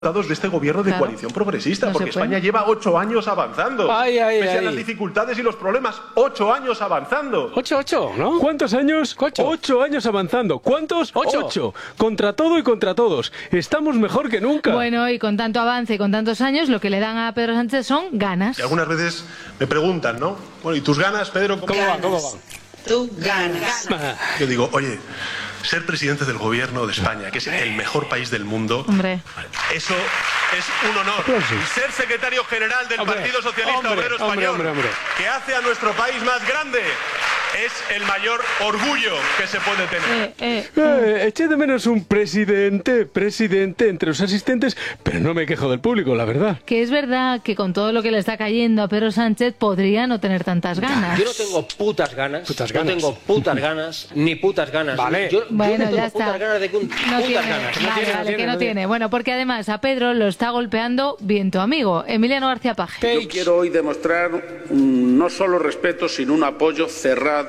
de este gobierno de coalición progresista, no porque España lleva 8 años avanzando. Pese a las dificultades y los problemas, 8 años avanzando. 8, ¿no? ¿Cuántos años? 8 años avanzando. ¿Cuántos? 8. Contra todo y contra todos. Estamos mejor que nunca. Bueno, y con tanto avance y con tantos años, lo que le dan a Pedro Sánchez son ganas. Y algunas veces me preguntan, ¿no? Bueno, ¿y tus ganas, Pedro? ¿Cómo van? Tú ganas. Yo digo, oye, ser presidente del gobierno de España, que es el mejor país del mundo, eso es un honor. Y ser secretario general del Partido Socialista Obrero Español, que hace a nuestro país más grande, es el mayor orgullo que se puede tener. Eché de menos un presidente entre los asistentes, pero no me quejo del público, la verdad. Que es verdad que con todo lo que le está cayendo a Pedro Sánchez podría no tener tantas ganas. Yo no tengo putas ganas. No tengo putas ganas, ni putas ganas. Vale. Bueno, yo no ya tengo putas está. ganas de putas ganas. Vale, que no tiene. Bueno, porque además a Pedro lo está golpeando bien tu amigo, Emiliano García Paje. Yo quiero hoy demostrar no solo respeto, sino un apoyo cerrado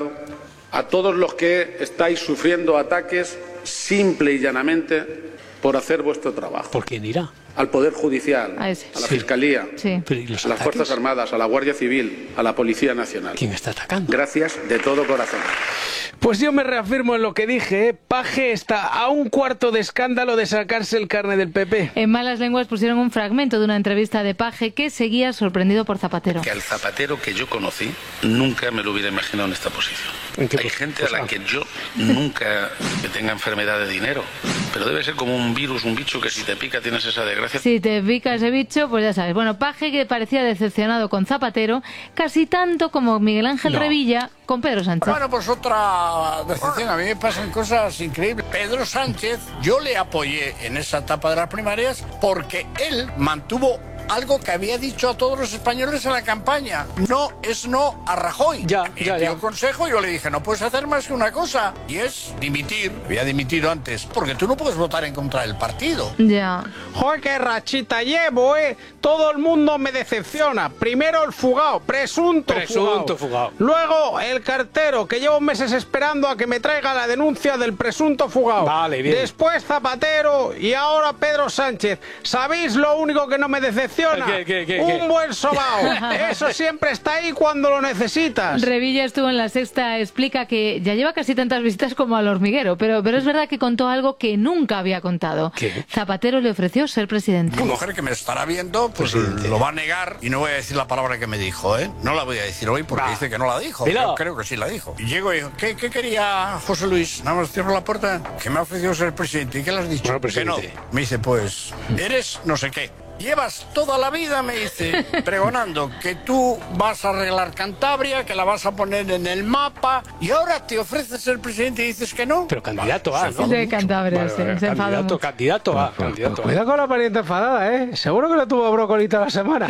a todos los que estáis sufriendo ataques simple y llanamente por hacer vuestro trabajo. ¿Por quién irá? Al Poder Judicial, a la Fiscalía, a las Fuerzas Armadas, a la Guardia Civil, a la Policía Nacional. ¿Quién está atacando? Gracias de todo corazón. Pues yo me reafirmo en lo que dije, ¿eh? Paje está a un cuarto de escándalo de sacarse el carné del PP. En Malas Lenguas pusieron un fragmento de una entrevista de Paje que seguía sorprendido por Zapatero. Que al Zapatero que yo conocí nunca me lo hubiera imaginado en esta posición. Hay gente a la que yo nunca que tenga enfermedad de dinero, pero debe ser como un virus, un bicho que si te pica tienes esa desgracia. Si te pica ese bicho, pues ya sabes. Bueno, Paje, que parecía decepcionado con Zapatero, casi tanto como Miguel Ángel Revilla con Pedro Sánchez. Bueno, pues otra decepción. A mí me pasan cosas increíbles. Pedro Sánchez, yo le apoyé en esa etapa de las primarias porque él mantuvo algo que había dicho a todos los españoles en la campaña. No es no a Rajoy. Ya. Dio consejo y yo le dije, no puedes hacer más que una cosa, y es dimitir. Había dimitido antes, porque tú no puedes votar en contra del partido. Ya. ¡Joder, qué rachita llevo, eh! Todo el mundo me decepciona. Primero el fugado, presunto fugado. Luego el cartero, que llevo meses esperando a que me traiga la denuncia del presunto fugado. Vale, bien. Después Zapatero y ahora Pedro Sánchez. ¿Sabéis lo único que no me decepciona? ¿Qué? Un buen sobao. Eso siempre está ahí cuando lo necesitas. Revilla estuvo en La Sexta, explica que ya lleva casi tantas visitas como al hormiguero, pero es verdad que contó algo que nunca había contntado. ¿Qué? Zapatero le ofreció ser presidente. Mi mujer, que me estará viendo, pues lo va a negar y no voy a decir la palabra que me dijo, ¿eh? No la voy a decir hoy porque dice que no la dijo. Yo creo que sí la dijo. Y llego y digo, ¿qué quería José Luis? Nada más cierro la puerta, que me ha ofrecido ser presidente. ¿Y qué le has dicho? Que no. Me dice, pues, eres no sé qué. Llevas toda la vida, me dice, pregonando que tú vas a arreglar Cantabria, que la vas a poner en el mapa, y ahora te ofreces ser presidente y dices que no. Pero candidato A, ¿no? De Cantabria, se enfadó mucho. Candidato A. Cuidado con la pariente enfadada, ¿eh? Seguro que la tuvo brocolita la semana.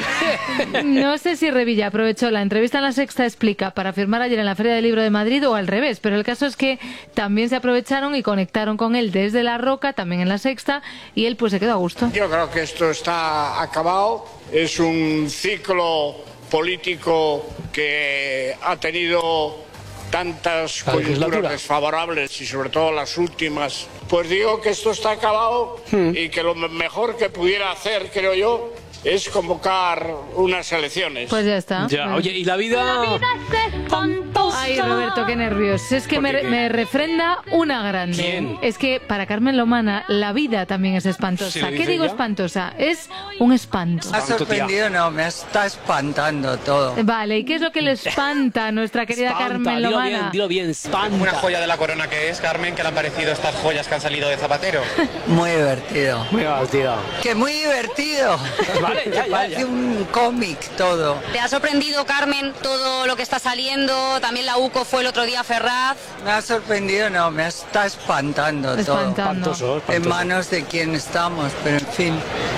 No sé si Revilla aprovechó la entrevista en La Sexta explica para firmar ayer en la Feria del Libro de Madrid o al revés, pero el caso es que también se aprovecharon y conectaron con él desde La Roca, también en La Sexta, y él pues se quedó a gusto. Yo creo que esto está acabado, es un ciclo político que ha tenido tantas coyunturas desfavorables y sobre todo las últimas. Pues digo que esto está acabado y que lo mejor que pudiera hacer, creo yo, es convocar unas elecciones. Pues ya está. Ya, oye, ¿y la vida? es espantosa. Ay, Roberto, qué nervios. Es que me refrenda una grande. ¿Quién? Es que para Carmen Lomana la vida también es espantosa. ¿Sí, lo ¿Qué dice digo ella? espantosa? Es un espanto. ¿Me ha sorprendido? No, me está espantando todo. Vale, ¿y qué es lo que le espanta a nuestra querida Carmen Lomana? Dilo bien, espanta. Una joya de la corona que es, Carmen, ¿qué le han parecido estas joyas que han salido de Zapatero? Muy divertido. Muy divertido. ¡Que muy divertido! Vale, ya. Parece un cómic todo. ¿Te ha sorprendido, Carmen, todo lo que está saliendo? También la UCO fue el otro día a Ferraz. Me ha sorprendido, no, me está espantando todo. Espantoso. En manos de quien estamos, pero en fin.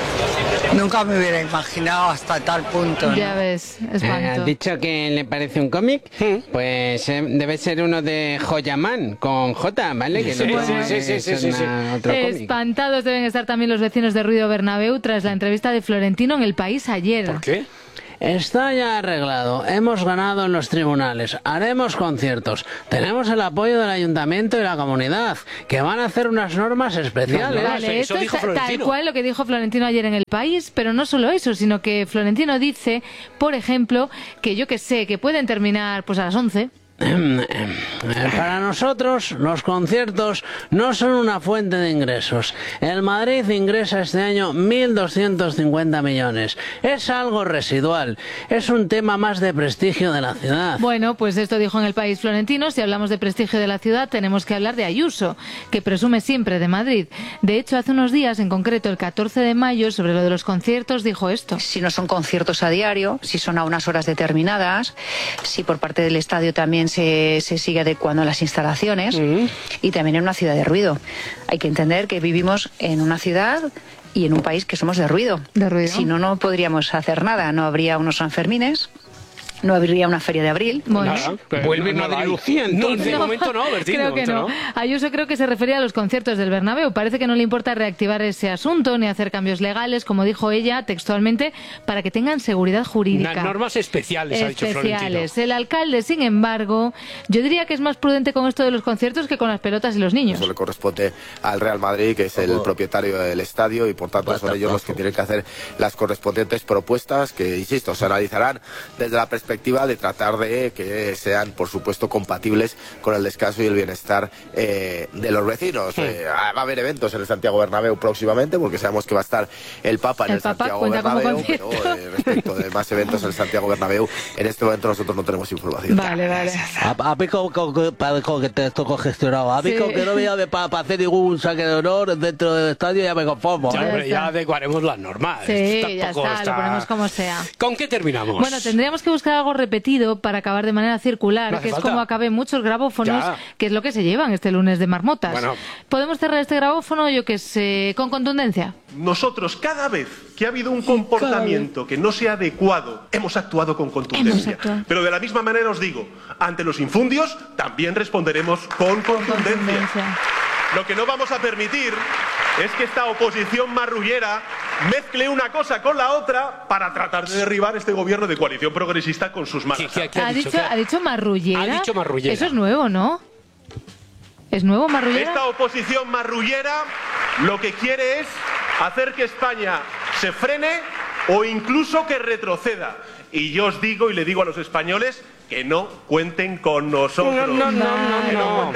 Nunca me hubiera imaginado hasta tal punto, ¿no? Ya ves, espanto. ¿Has dicho que le parece un cómic? Pues debe ser uno de Joyaman, con J, ¿vale? Que Sí. Otro cómic. Espantados deben estar también los vecinos de Ruido Bernabéu tras la entrevista de Florentino en El País ayer. ¿Por qué? está ya arreglado. Hemos ganado en los tribunales. Haremos conciertos. Tenemos el apoyo del ayuntamiento y la comunidad, que van a hacer unas normas especiales. Vale, esto es tal cual lo que dijo Florentino ayer en El País, pero no solo eso, sino que Florentino dice, por ejemplo, que yo que sé, que pueden terminar pues a las 11. Para nosotros los conciertos no son una fuente de ingresos. El Madrid ingresa este año 1.250 millones. Es algo residual. Es un tema más de prestigio de la ciudad. Bueno, pues esto dijo en El País Florentino. Si hablamos de prestigio de la ciudad, tenemos que hablar de Ayuso, que presume siempre de Madrid. De hecho, hace unos días, en concreto el 14 de mayo, sobre lo de los conciertos, dijo esto. Si no son conciertos a diario, si son a unas horas determinadas, si por parte del estadio también se sigue adecuando a las instalaciones y también en una ciudad de ruido. Hay que entender que vivimos en una ciudad y en un país que somos de ruido. ¿De ruido? Si no, no podríamos hacer nada. No habría unos Sanfermines, no habría una feria de abril. Bueno, vuelve Madrid Lucía, entonces. De momento no, Bertín. Creo que no. Ayuso creo que se refería a los conciertos del Bernabéu. Parece que no le importa reactivar ese asunto ni hacer cambios legales, como dijo ella textualmente, para que tengan seguridad jurídica. Unas normas especiales, ha dicho Florentino. El alcalde, sin embargo, yo diría que es más prudente con esto de los conciertos que con las pelotas y los niños. Eso le corresponde al Real Madrid, que es el propietario del estadio, y por tanto son ellos los que tienen que hacer las correspondientes propuestas que, insisto, se analizarán desde la perspectiva de tratar de que sean, por supuesto, compatibles con el descanso y el bienestar de los vecinos. Va a haber eventos en el Santiago Bernabéu próximamente, porque sabemos que va a estar el Papa en el Santiago Bernabéu, pero respecto de más eventos en el Santiago Bernabéu, en este momento nosotros no tenemos información. Vale. A Pico que te estoy congestionado. A Pico que no me para hacer ningún saque de honor dentro del estadio, ya me conformo. Ya adecuaremos las normas. Sí, ya está, lo ponemos como sea. ¿Con qué terminamos? Bueno, tendríamos que buscar algo repetido para acabar de manera circular, que es como acaben muchos grabófonos, que es lo que se llevan este lunes de marmotas. Bueno. ¿Podemos cerrar este grabófono, yo que sé, con contundencia? Nosotros, cada vez que ha habido un comportamiento que no sea adecuado, hemos actuado con contundencia. Pero de la misma manera os digo, ante los infundios también responderemos con contundencia. Lo que no vamos a permitir es que esta oposición marrullera mezcle una cosa con la otra para tratar de derribar este gobierno de coalición progresista con sus manos. ¿Ha dicho marrullera? Ha dicho marrullera. Eso es nuevo, ¿no? ¿Es nuevo marrullera? Esta oposición marrullera lo que quiere es hacer que España se frene o incluso que retroceda. Y yo os digo y le digo a los españoles que no cuenten con nosotros. No.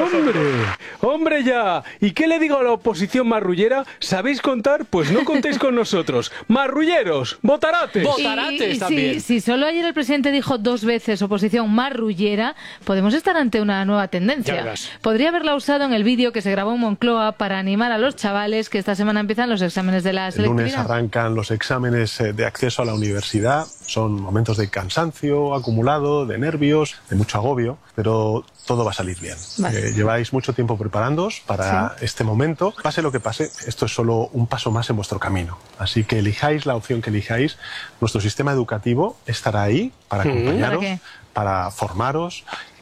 Hombre ya. ¿Y qué le digo a la oposición marrullera? ¿Sabéis contar? Pues no contéis con nosotros. Marrulleros, botarates. Botarates también. Si solo ayer el presidente dijo 2 veces oposición marrullera, podemos estar ante una nueva tendencia. Podría haberla usado en el vídeo que se grabó en Moncloa para animar a los chavales que esta semana empiezan los exámenes de la selectividad. El lunes arrancan los exámenes de acceso a la universidad. Son momentos de cansancio acumulado, de nervios, de mucho agobio, pero todo va a salir bien. Lleváis mucho tiempo preparándoos para este momento. Pase lo que pase, esto es solo un paso más en vuestro camino. Así que elijáis la opción que elijáis. Nuestro sistema educativo estará ahí para acompañaros, para formaros.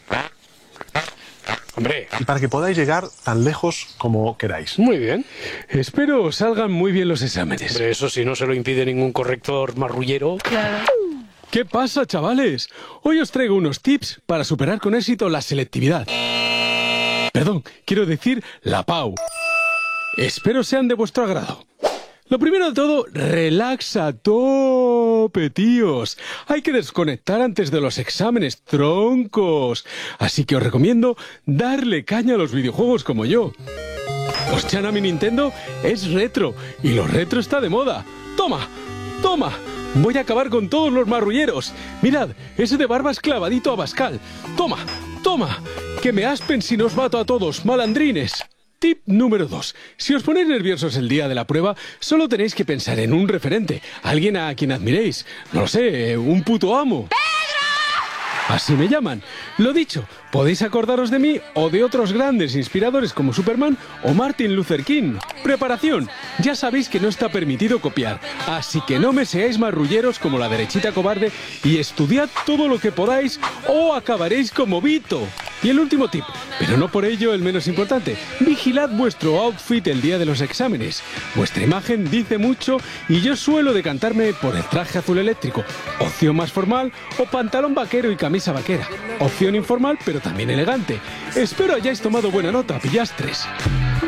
Hombre. Y para que podáis llegar tan lejos como queráis. Muy bien. Espero salgan muy bien los exámenes. Hombre, eso si no se lo impide ningún corrector marrullero. Claro. ¿Qué pasa, chavales? Hoy os traigo unos tips para superar con éxito la selectividad. Perdón, quiero decir la PAU. Espero sean de vuestro agrado. Lo primero de todo, relaxa a tope, tíos. Hay que desconectar antes de los exámenes, troncos. Así que os recomiendo darle caña a los videojuegos como yo. Os-chan a mi Nintendo es retro y lo retro está de moda. ¡Toma! Voy a acabar con todos los marrulleros. Mirad, ese de barbas clavadito a Bascal. ¡Toma! Que me aspen si no os mato a todos, malandrines. Tip número 2. Si os ponéis nerviosos el día de la prueba, solo tenéis que pensar en un referente, alguien a quien admiréis. No lo sé, un puto amo. ¡Pedro! Así me llaman. Lo dicho, podéis acordaros de mí o de otros grandes inspiradores como Superman o Martin Luther King. Preparación. Ya sabéis que no está permitido copiar, así que no me seáis marrulleros como la derechita cobarde y estudiad todo lo que podáis o acabaréis como Vito. Y el último tip, pero no por ello el menos importante, vigilad vuestro outfit el día de los exámenes. Vuestra imagen dice mucho y yo suelo decantarme por el traje azul eléctrico, opción más formal, o pantalón vaquero y camisa vaquera, opción informal pero también elegante. Espero hayáis tomado buena nota, pillastres.